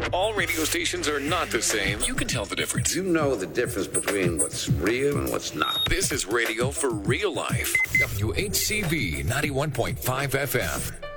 All radio stations are not the same. You can tell the difference. You know the difference between what's real and what's not. This is radio for real life. WHCV 91.5 FM.